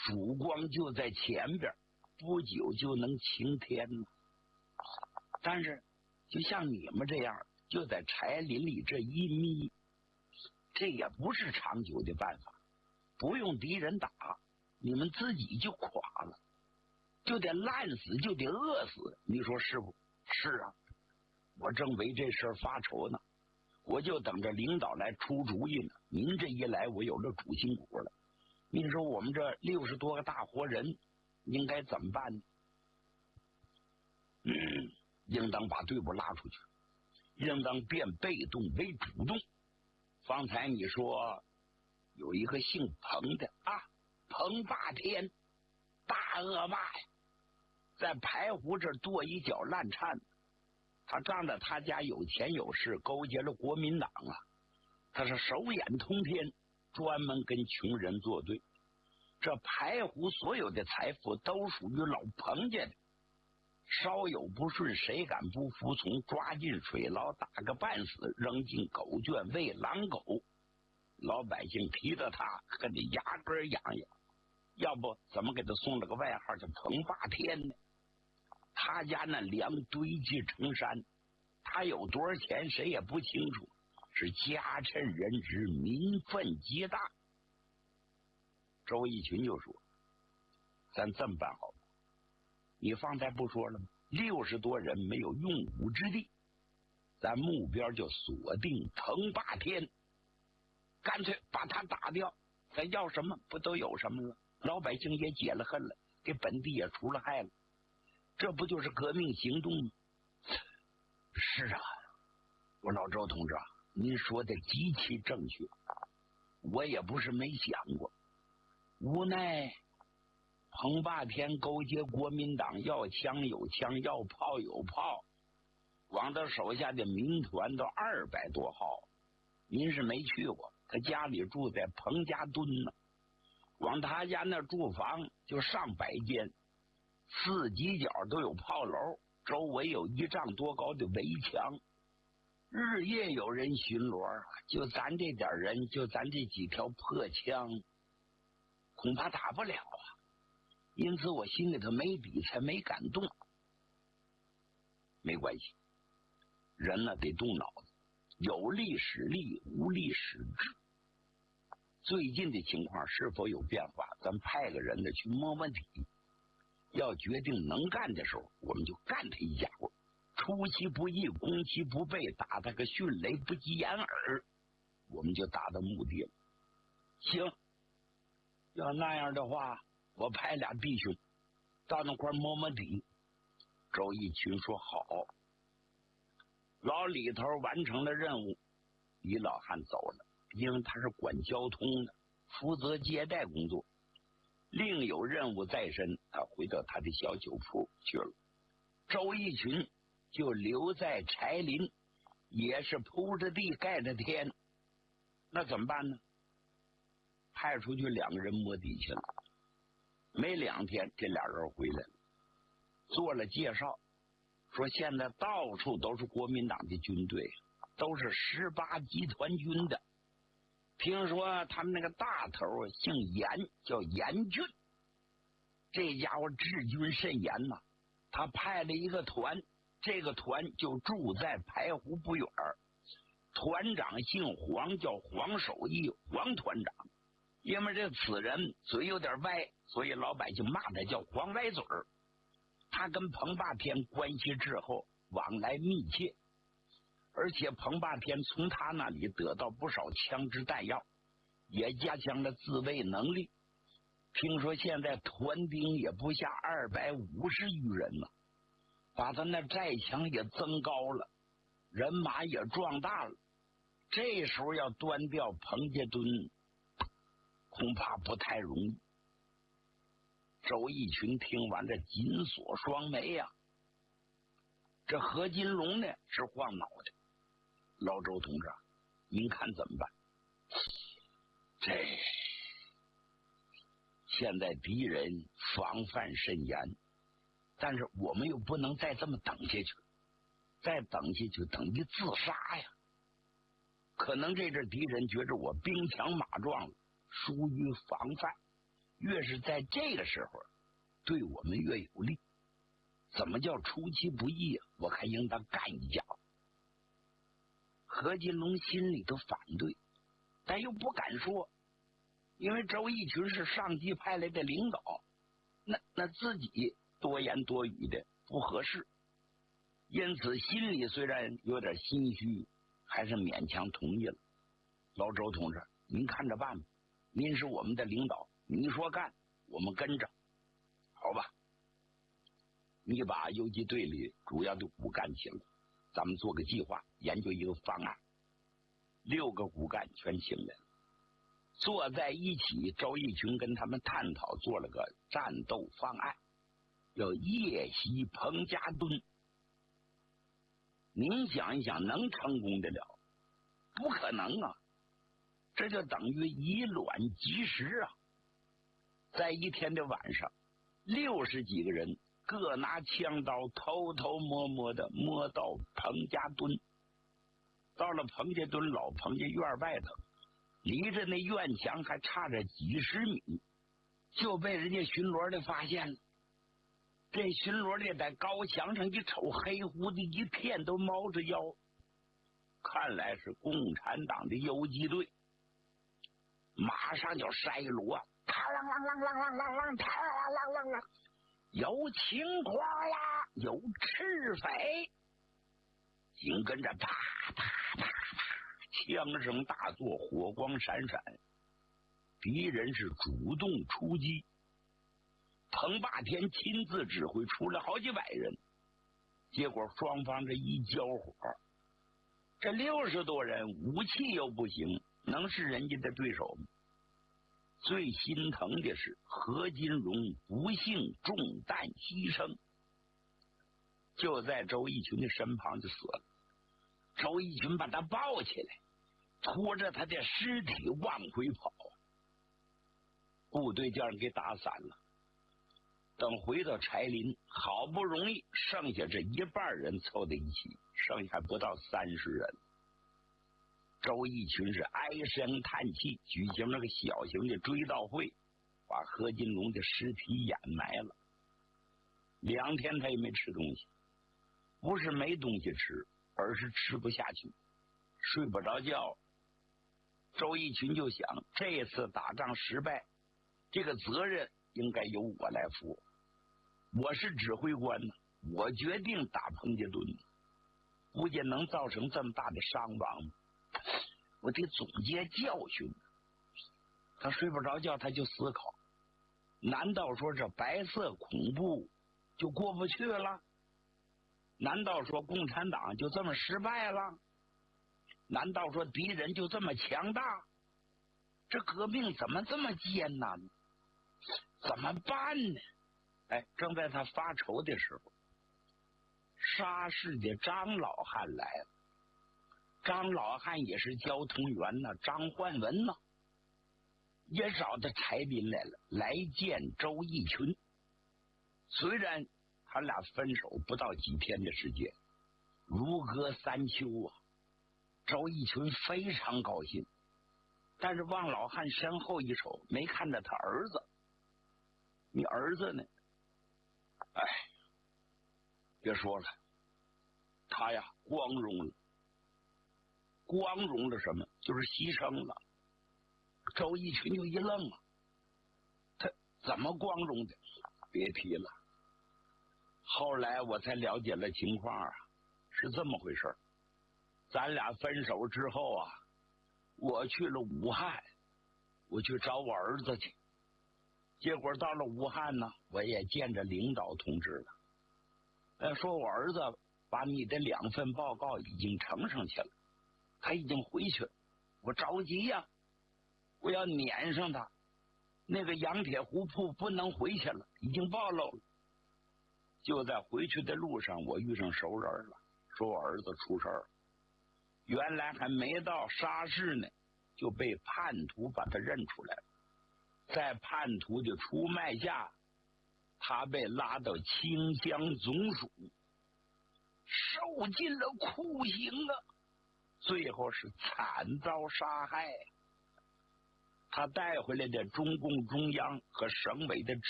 曙光就在前边，不久就能晴天了。但是就像你们这样就在柴林里这一眯，这也不是长久的办法。不用敌人打，你们自己就垮了，就得烂死，就得饿死。你说是不是啊？我正为这事儿发愁呢，我就等着领导来出主意呢。您这一来，我有了主心骨了。您说我们这60多个大活人应该怎么办呢？应当把队伍拉出去，应当变被动为主动。方才你说有一个姓彭的啊，彭霸天，大恶霸呀，在排湖这跺一脚烂颤。他仗着他家有钱有势，勾结了国民党啊，他是手眼通天，专门跟穷人作对。这排湖所有的财富都属于老彭家的，稍有不顺，谁敢不服从？抓进水牢，打个半死，扔进狗圈喂狼狗。老百姓提到他，恨得牙根痒痒。要不怎么给他送了个外号叫彭霸天呢？他家那粮堆积成山，他有多少钱谁也不清楚，是家趁人之，民愤极大。周逸群就说：“咱这么办好，你方才不说了吗？60多人没有用武之地，咱目标就锁定彭霸天，干脆把他打掉，咱要什么不都有什么了？老百姓也解了恨了，给本地也除了害了，这不就是革命行动吗？”是啊，我老周同志啊，您说的极其正确，我也不是没想过，无奈彭霸天勾结国民党，要枪有枪，要炮有炮，往他手下的民团都200多号。您是没去过，他家里住在彭家墩呢，往他家那住房就上百间，4犄角都有炮楼，周围有1丈多高的围墙，日夜有人巡逻啊。就咱这点人，就咱这几条破枪，恐怕打不了啊。因此我心里头没底，才没敢动。没关系，人呢得动脑子，有力使力，无力使智。最近的情况是否有变化，咱派个人呢去摸问题。要决定能干的时候，我们就干他一家伙，出其不意，攻其不备，打他个迅雷不及掩耳，我们就达到目的了。行，要那样的话，我派俩弟兄到那块摸摸底。周逸群说好。老李头完成了任务，李老汉走了，因为他是管交通的，负责接待工作，另有任务在身，他回到他的小酒铺去了。周逸群就留在柴林，也是铺着地盖着天。那怎么办呢？派出去2个人摸底去了。没2天，这俩人回来了，做了介绍，说现在到处都是国民党的军队，都是18集团军的。听说他们那个大头姓严，叫严俊，这家伙治军甚严呐。他派了一个团，这个团就住在排湖不远，团长姓黄，叫黄守义，黄团长。因为这此人嘴有点歪，所以老百姓骂他叫黄歪嘴儿。他跟彭霸天关系之后，往来密切，而且彭霸天从他那里得到不少枪支弹药，也加强了自卫能力。听说现在团兵也不下250余人了，把他那寨墙也增高了，人马也壮大了。这时候要端掉彭家墩，恐怕不太容易。周逸群听完这紧锁双眉呀。这何金龙呢是晃脑袋，老周同志，您看怎么办？这现在敌人防范甚严，但是我们又不能再这么等下去，再等下去等于自杀呀。可能这阵敌人觉着我兵强马壮了，疏于防范， 越是在这个时候，对我们越有利。怎么叫出其不意啊？我看应当干一架。何金龙心里头反对，但又不敢说，因为周逸群是上级派来的领导，那自己多言多语的不合适，因此心里虽然有点心虚，还是勉强同意了。老周同志，您看着办吧，您是我们的领导，你说干，我们跟着，好吧？你把游击队里主要的骨干请来，咱们做个计划，研究一个方案。6个骨干全请来了，坐在一起，周逸群跟他们探讨，做了个战斗方案，要夜袭彭家墩。您想一想，能成功得了？不可能啊！这就等于以卵击石啊！在一天的晚上，60几个人各拿枪刀，偷偷摸摸的摸到彭家墩。到了彭家墩老彭家院外头，离着那院墙还差着几十米，就被人家巡逻的发现了。这巡逻的在高墙上一瞅，黑乎的一片，都猫着腰，看来是共产党的游击队。马上就筛锣，有青花呀，有赤匪，紧跟着啪啪啪啪，枪声大作，火光闪闪，敌人是主动出击。彭霸天亲自指挥，出了好几百人，结果双方这一交火，这60多人武器又不行，能是人家的对手吗？最心疼的是何金荣不幸中弹牺牲，就在周逸群的身旁就死了。周逸群把他抱起来，拖着他的尸体往回跑，部队叫人给打散了。等回到柴林，好不容易剩下这一半人凑在一起，剩下还不到30人。周逸群是唉声叹气，举行了个小型的追悼会，把何金龙的尸体掩埋了。2天他也没吃东西，不是没东西吃，而是吃不下去，睡不着觉。周逸群就想，这次打仗失败，这个责任应该由我来负。我是指挥官呢，我决定打彭家墩，估计能造成这么大的伤亡，我得总结教训。他睡不着觉，他就思考，难道说这白色恐怖就过不去了？难道说共产党就这么失败了？难道说敌人就这么强大？这革命怎么这么艰难？怎么办呢？正在他发愁的时候，沙市的张老汉来了。张老汉也是交通员呢，张焕文呢，也找到柴林来了，来见周逸群。虽然他俩分手不到几天的时间，如隔3秋啊，周逸群非常高兴，但是往老汉身后一瞅，没看到他儿子。你儿子呢？别说了，他呀光荣了。光荣了什么？就是牺牲了。周逸群就一愣了，他怎么光荣的？别提了。后来我才了解了情况啊，是这么回事。咱俩分手之后啊，我去了武汉，我去找我儿子去。结果到了武汉呢，我也见着领导同志了。说我儿子把你的2份报告已经呈上去了，他已经回去了。我着急呀，我要撵上他。那个杨铁湖铺不能回去了，已经暴露了。就在回去的路上，我遇上熟人了，说我儿子出事儿了。原来还没到沙市呢，就被叛徒把他认出来了。在叛徒的出卖下，他被拉到清乡总署，受尽了酷刑啊，最后是惨遭杀害。 他带回来的中共中央和省委的